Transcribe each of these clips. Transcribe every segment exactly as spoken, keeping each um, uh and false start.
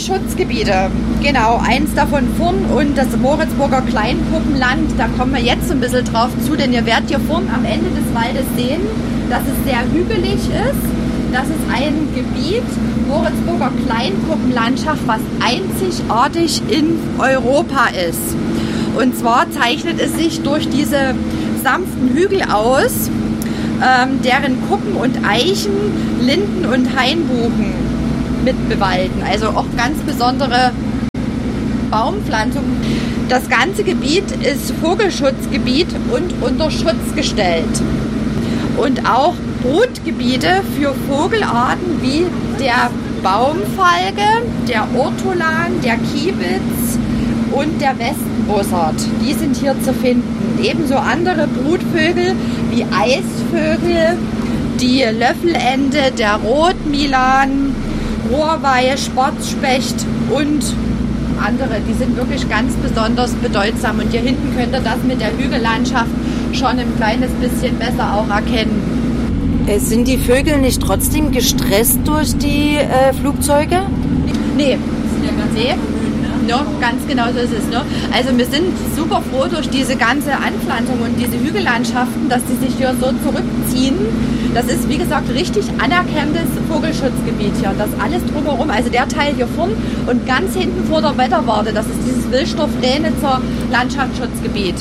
Havarie-Schutzgebiete. Genau, eins davon vorn und das Moritzburger Kleinkuppenland. Da kommen wir jetzt so ein bisschen drauf zu, denn ihr werdet hier vorn am Ende des Waldes sehen, dass es sehr hügelig ist. Das ist ein Gebiet, Moritzburger Kleinkuppenlandschaft, was einzigartig in Europa ist. Und zwar zeichnet es sich durch diese sanften Hügel aus, ähm, deren Kuppen und Eichen, Linden und Hainbuchen mit bewalden. Also auch ganz besondere Baumpflanzungen. Das ganze Gebiet ist Vogelschutzgebiet und unter Schutz gestellt. Und auch Brutgebiete für Vogelarten wie der Baumfalke, der Ortolan, der Kiebitz und der Westenbussard. Die sind hier zu finden. Ebenso andere Brutvögel wie Eisvögel, die Löffelente, der Rotmilan, Rohrweihe, Sportspecht und andere. Die sind wirklich ganz besonders bedeutsam. Und hier hinten könnt ihr das mit der Hügellandschaft schon ein kleines bisschen besser auch erkennen. Sind die Vögel nicht trotzdem gestresst durch die äh, Flugzeuge? Nee, nee. No, ganz genau so ist es. No? Also wir sind super froh durch diese ganze Anpflanzung und diese Hügellandschaften, dass die sich hier so zurückziehen. Das ist, wie gesagt, richtig anerkanntes Vogelschutzgebiet hier. Das alles drumherum, also der Teil hier vorn und ganz hinten vor der Wetterwarte, das ist dieses Wilstorf-Renitzer Landschaftsschutzgebiet.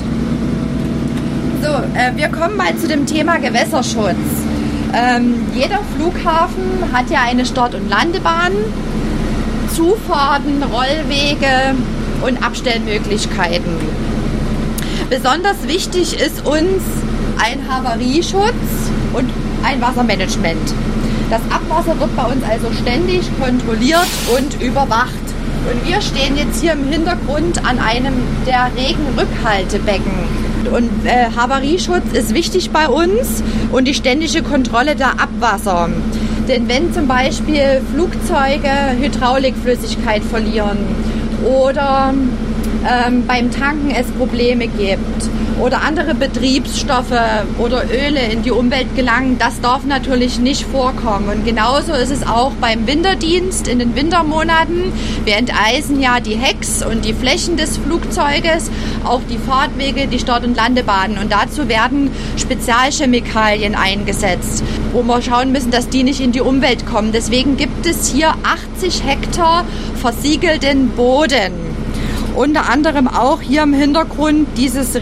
So, äh, wir kommen mal zu dem Thema Gewässerschutz. Ähm, jeder Flughafen hat ja eine Start- und Landebahn, Zufahrten, Rollwege und Abstellmöglichkeiten. Besonders wichtig ist uns ein Havarieschutz und ein Wassermanagement. Das Abwasser wird bei uns also ständig kontrolliert und überwacht. Und wir stehen jetzt hier im Hintergrund an einem der Regenrückhaltebecken. Und äh, Havarieschutz ist wichtig bei uns und die ständige Kontrolle der Abwasser. Denn wenn zum Beispiel Flugzeuge Hydraulikflüssigkeit verlieren oder ähm, beim Tanken es Probleme gibt oder andere Betriebsstoffe oder Öle in die Umwelt gelangen, das darf natürlich nicht vorkommen. Und genauso ist es auch beim Winterdienst in den Wintermonaten. Wir enteisen ja die Hecks und die Flächen des Flugzeuges, auch die Fahrtwege, die Start- und Landebahnen. Und dazu werden Spezialchemikalien eingesetzt, wo wir schauen müssen, dass die nicht in die Umwelt kommen. Deswegen gibt es hier achtzig Hektar versiegelten Boden. Unter anderem auch hier im Hintergrund dieses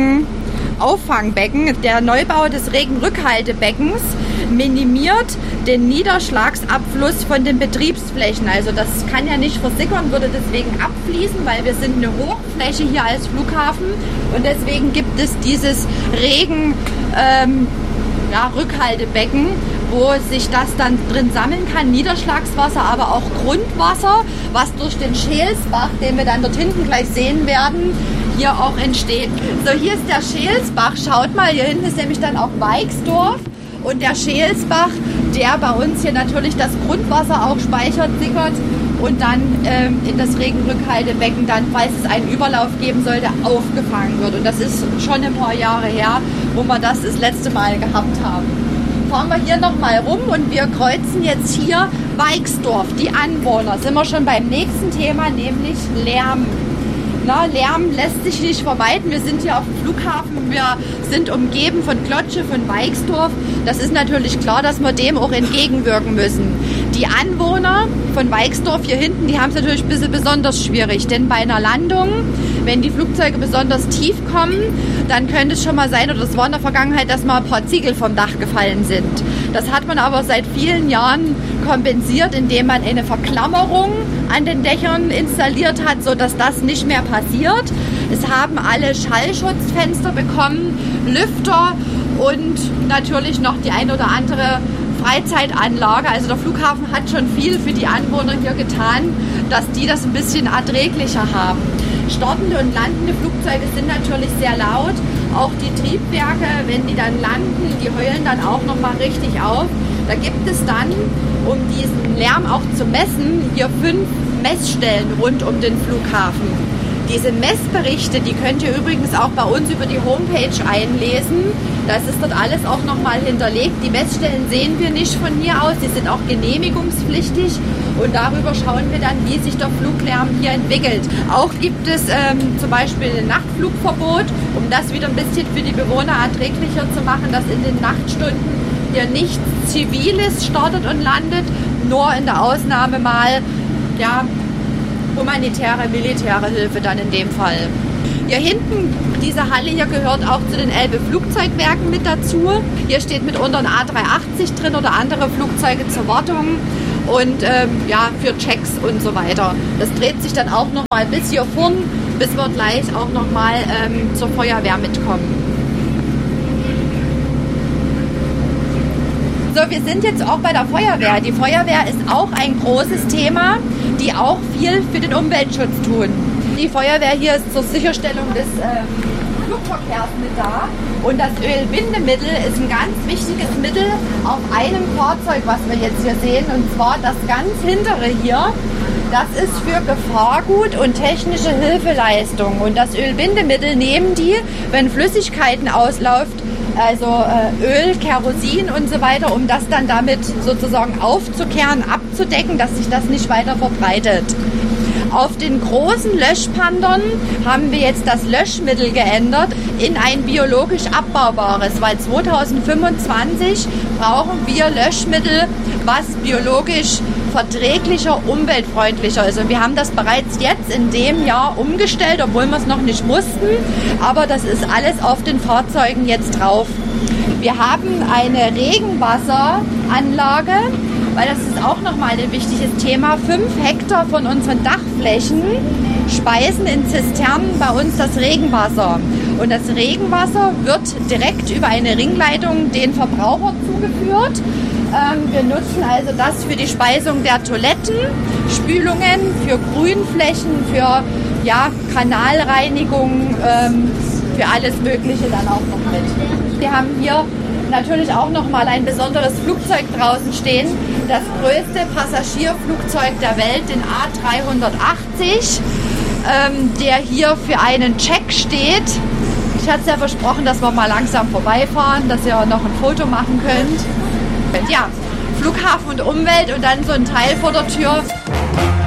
Regenauffangbecken. Der Neubau des Regenrückhaltebeckens minimiert den Niederschlagsabfluss von den Betriebsflächen. Also das kann ja nicht versickern, würde deswegen abfließen, weil wir sind eine Hochfläche hier als Flughafen und deswegen gibt es dieses Regen ähm, ja, Rückhaltebecken, wo sich das dann drin sammeln kann, Niederschlagswasser, aber auch Grundwasser, was durch den Scheelsbach, den wir dann dort hinten gleich sehen werden, hier auch entsteht. So, hier ist der Scheelsbach, schaut mal, hier hinten ist nämlich dann auch Weixdorf und der Scheelsbach, der bei uns hier natürlich das Grundwasser auch speichert, sickert und dann ähm, in das Regenrückhaltebecken dann, falls es einen Überlauf geben sollte, aufgefangen wird. Und das ist schon ein paar Jahre her, wo wir das das letzte Mal gehabt haben. Fahren wir hier nochmal rum und wir kreuzen jetzt hier Weixdorf, die Anwohner. Sind wir schon beim nächsten Thema, nämlich Lärm. Na, Lärm lässt sich nicht vermeiden. Wir sind hier auf dem Flughafen, wir sind umgeben von Klotsche, von Weixdorf. Das ist natürlich klar, dass wir dem auch entgegenwirken müssen. Die Anwohner von Weixdorf hier hinten, die haben es natürlich ein bisschen besonders schwierig, denn bei einer Landung, wenn die Flugzeuge besonders tief kommen, dann könnte es schon mal sein, oder das war in der Vergangenheit, dass mal ein paar Ziegel vom Dach gefallen sind. Das hat man aber seit vielen Jahren kompensiert, indem man eine Verklammerung an den Dächern installiert hat, sodass das nicht mehr passiert. Es haben alle Schallschutzfenster bekommen, Lüfter und natürlich noch die ein oder andere Freizeitanlage. Also der Flughafen hat schon viel für die Anwohner hier getan, dass die das ein bisschen erträglicher haben. Startende und landende Flugzeuge sind natürlich sehr laut. Auch die Triebwerke, wenn die dann landen, die heulen dann auch nochmal richtig auf. Da gibt es dann, um diesen Lärm auch zu messen, hier fünf Messstellen rund um den Flughafen. Diese Messberichte, die könnt ihr übrigens auch bei uns über die Homepage einlesen. Das ist dort alles auch nochmal hinterlegt. Die Messstellen sehen wir nicht von hier aus, die sind auch genehmigungspflichtig und darüber schauen wir dann, wie sich der Fluglärm hier entwickelt. Auch gibt es ähm, zum Beispiel ein Nachtflugverbot, um das wieder ein bisschen für die Bewohner erträglicher zu machen, dass in den Nachtstunden hier nichts Ziviles startet und landet, nur in der Ausnahme mal ja, humanitäre, militäre Hilfe dann in dem Fall. Hier hinten, diese Halle hier gehört auch zu den Elbe Flugzeugwerken mit dazu. Hier steht mitunter ein A drei achtzig drin oder andere Flugzeuge zur Wartung und ähm, ja, für Checks und so weiter. Das dreht sich dann auch nochmal bis hier vorn, bis wir gleich auch nochmal ähm, zur Feuerwehr mitkommen. So, wir sind jetzt auch bei der Feuerwehr. Die Feuerwehr ist auch ein großes Thema, die auch viel für den Umweltschutz tun. Die Feuerwehr hier ist zur Sicherstellung des äh, Flugverkehrs mit da. Und das Ölbindemittel ist ein ganz wichtiges Mittel auf einem Fahrzeug, was wir jetzt hier sehen. Und zwar das ganz hintere hier. Das ist für Gefahrgut und technische Hilfeleistung. Und das Ölbindemittel nehmen die, wenn Flüssigkeiten ausläuft, also äh, Öl, Kerosin und so weiter, um das dann damit sozusagen aufzukehren, abzudecken, dass sich das nicht weiter verbreitet. Auf den großen Löschpandern haben wir jetzt das Löschmittel geändert in ein biologisch abbaubares, weil zweitausendfünfundzwanzig brauchen wir Löschmittel, was biologisch verträglicher, umweltfreundlicher ist. Und wir haben das bereits jetzt in dem Jahr umgestellt, obwohl wir es noch nicht mussten, aber das ist alles auf den Fahrzeugen jetzt drauf. Wir haben eine Regenwasseranlage, weil das ist auch nochmal ein wichtiges Thema. Fünf Hektar von unseren Dachflächen speisen in Zisternen bei uns das Regenwasser. Und das Regenwasser wird direkt über eine Ringleitung den Verbraucher zugeführt. Ähm, wir nutzen also das für die Speisung der Toiletten, Spülungen, für Grünflächen, für ja, Kanalreinigung, ähm, für alles Mögliche dann auch noch mit. Wir haben hier natürlich auch noch mal ein besonderes Flugzeug draußen stehen. Das größte Passagierflugzeug der Welt, den A dreihundertachtzig, ähm, der hier für einen Check steht. Ich hatte es ja versprochen, dass wir mal langsam vorbeifahren, dass ihr noch ein Foto machen könnt. Ja, Flughafen und Umwelt und dann so ein Teil vor der Tür.